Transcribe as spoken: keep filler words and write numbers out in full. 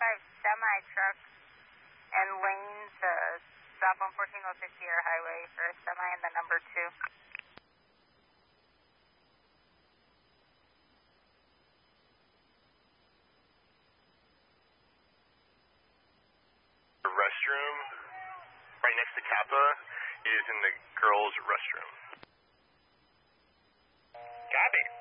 five semi truck and lanes uh, stop on fourteen oh six Sierra Highway for a semi and the number two. The restroom right next to Kappa is in the girls' restroom. Copy.